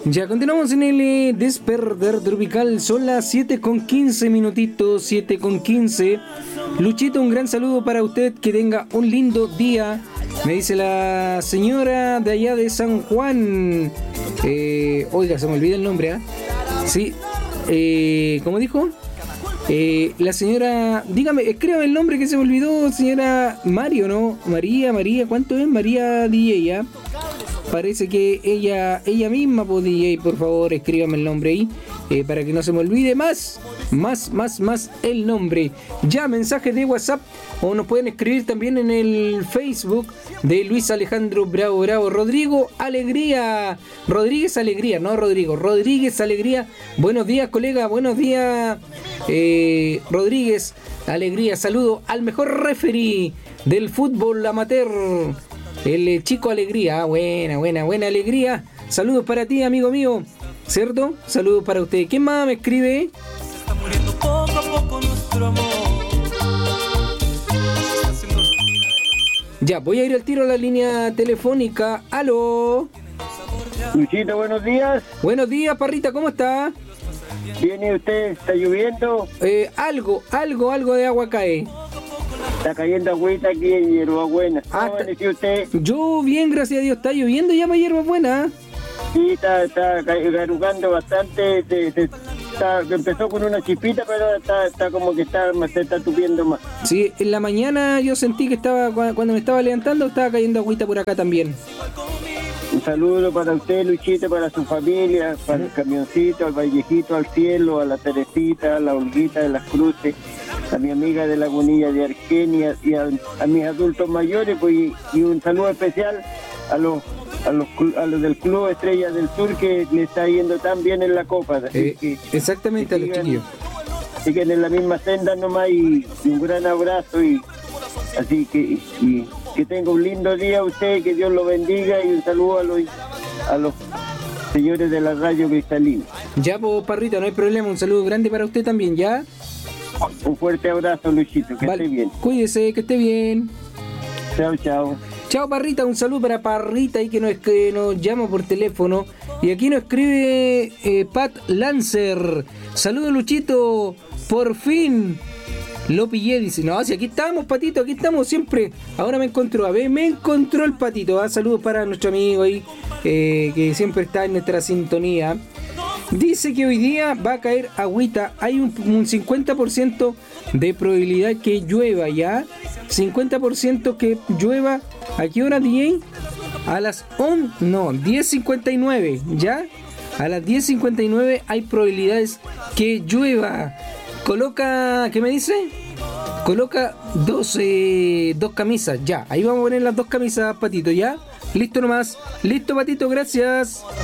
Ya continuamos en el Despertar Tropical. Son las 7:15 minutitos, 7:15. Luchito, un gran saludo para usted. Que tenga un lindo día. Me dice la señora de allá de San Juan. Oiga, se me olvida el nombre, ¿eh? Sí. ¿Cómo dijo? La señora... Dígame, escríbame el nombre que se me olvidó. Señora Mario, ¿no? María, ¿cuánto es? María DJ, ¿ya? Parece que ella misma, pues, DJ, por favor, escríbame el nombre ahí, para que no se me olvide más el nombre. Ya, mensajes de WhatsApp, o nos pueden escribir también en el Facebook de Luis Alejandro Bravo. Rodrigo Alegría, Rodríguez Alegría, no Rodrigo, Rodríguez Alegría. Buenos días, colega, buenos días, Rodríguez Alegría. Saludo al mejor referee del fútbol amateur, el chico Alegría. Buena Alegría. Saludos para ti, amigo mío, ¿cierto? Saludos para usted. ¿Quién más me escribe? Está muriendo poco a poco nuestro amor. Ya, voy a ir al tiro a la línea telefónica. ¡Aló! Luchito, buenos días. Buenos días, Parrita, ¿cómo está? ¿Viene usted? ¿Está lloviendo? Algo de agua cae. Está cayendo agüita aquí en Hierbabuena. ¿Cómo amaneció usted? Yo bien, gracias a Dios. ¿Está lloviendo ya para Hierbabuena? Sí, está garugando bastante. Empezó con una chispita, pero está como que se está tupiendo más. Sí, en la mañana yo sentí que cuando me estaba levantando, estaba cayendo agüita por acá también. Un saludo para usted, Luchito, para su familia, para el camioncito, al Vallejito, al Cielo, a la Teresita, a la Olguita de las Cruces, a mi amiga de Lagunilla de Argenia y a mis adultos mayores, pues, y un saludo especial a los del Club Estrellas del Sur, que le está yendo tan bien en la Copa. Exactamente, a los chiquillos. Siguen en la misma senda nomás, y un gran abrazo, y así que que tenga un lindo día usted, que Dios lo bendiga, y un saludo a los señores de la Radio Cristalina. Ya, pues, Parrita, no hay problema, un saludo grande para usted también, ¿ya? Un fuerte abrazo, Luchito, que esté bien. Cuídese, que esté bien. Chao. Chao, Parrita, un saludo para Parrita ahí que nos llama por teléfono. Y aquí nos escribe Pat Lancer. Saludos, Luchito, por fin lo pillé, dice. No, si aquí estamos, Patito, aquí estamos siempre. Ahora me encontró el Patito. Saludos para nuestro amigo ahí, que siempre está en nuestra sintonía. Dice que hoy día va a caer agüita. Hay un 50% de probabilidad que llueva, ¿ya? 50% que llueva. ¿A qué hora, DJ? A las 10:59, ¿ya? A las 10:59 hay probabilidades que llueva. Coloca, ¿qué me dice? Coloca dos camisas, ya. Ahí vamos a poner las dos camisas, Patito, ¿ya? Listo nomás. Listo, Patito, gracias.